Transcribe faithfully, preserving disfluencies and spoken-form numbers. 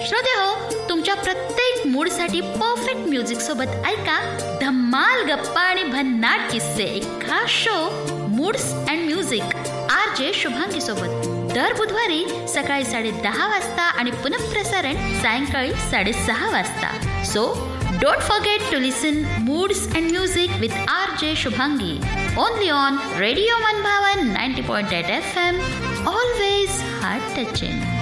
श्रोतेहो, तुमच्या प्रत्येक मूडसाठी perfect music सोबत ऐका धम्माल गप्पा आणि भन्नाट किस्से. एक खास show moods and music R J Shubhangi सोबत दर बुधवारी सकाळी साडे दहा वाजता आणि पुनःप्रसारण सायंकाळी साडेसहा वाजता. So don't forget to listen moods and music with R J Shubhangi only on radio मनभावन ninety point eight F M. Always heart touching.